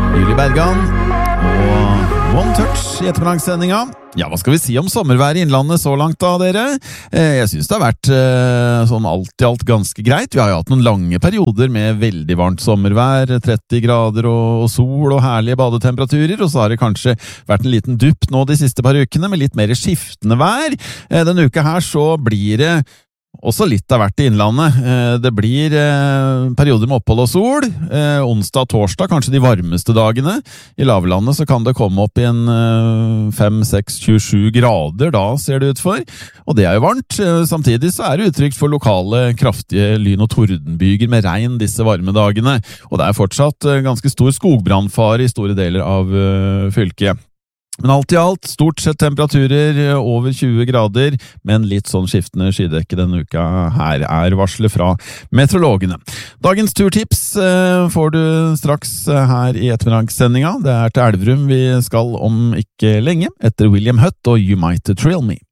Julie Bergan og One Touch I ettermiddagssendinga. Ja, hva skal vi si om sommervær I Innlandet så langt da, dere? Jeg synes det har vært sånn alt I alt ganske greit. Vi har jo hatt noen lange perioder med veldig varmt sommervær, 30 grader og sol og herlige badetemperaturer, og så har det kanskje vært en liten dupp nå de siste par ukene med litt mer skiftende vær. Denne uka her så blir det også litt av hvert I Innlandet. Det blir perioder med opphold og sol. Onsdag og torsdag, kanskje de varmeste dagene. I lavlandet så kan det komme opp I en 5, 6, 27 grader, da ser det ut for. Og det jo varmt. Samtidig så det utrygt for lokale kraftige lyn- og tordenbyger med regn disse varme dagene. Og det fortsatt ganske stor skogbrannfare I store deler av fylket. Men alt I alt, stort sett temperaturer over 20 grader, men litt sånn skiftende skydekke denne uka her varslet fra meteorologene. Dagens turtips får du straks her I ettermiddagssendinga. Det til Elverum vi skal om ikke lenge, etter William Hutt og You Might Thrill Me.